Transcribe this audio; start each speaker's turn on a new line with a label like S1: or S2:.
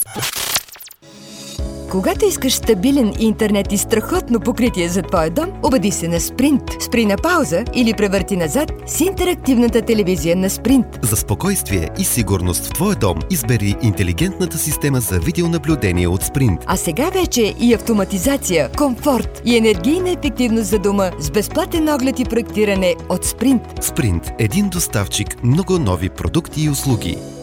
S1: Когато искаш стабилен интернет и страхотно покритие за твоя дом, обади се на Sprint. Спри на пауза или превърти назад с интерактивната телевизия на Sprint.
S2: За спокойствие и сигурност в твоя дом избери интелигентната система за видеонаблюдение от Sprint.
S1: А сега вече и автоматизация, комфорт и енергийна ефективност за дома с безплатен оглед и проектиране от Sprint.
S2: Sprint – един доставчик, много нови продукти и услуги.